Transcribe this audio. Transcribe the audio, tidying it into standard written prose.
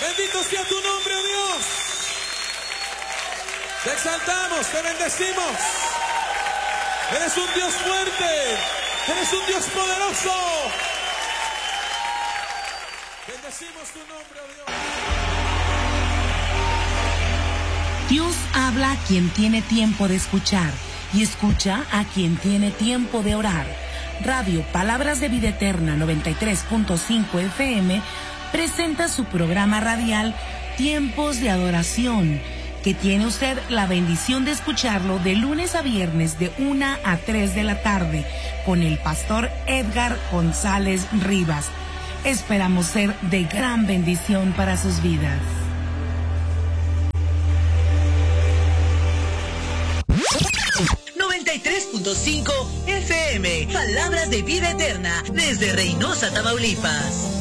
Bendito sea tu nombre, oh Dios. Te exaltamos, te bendecimos. Eres un Dios fuerte, eres un Dios poderoso. Bendecimos tu nombre, oh Dios. Dios habla a quien tiene tiempo de escuchar y escucha a quien tiene tiempo de orar. Radio Palabras de Vida Eterna 93.5 FM presenta su programa radial Tiempos de Adoración, que tiene usted la bendición de escucharlo de lunes a viernes de 1 a 3 de la tarde con el pastor Edgar González Rivas. Esperamos ser de gran bendición para sus vidas. .5 FM, Palabras de Vida Eterna, desde Reynosa, Tamaulipas.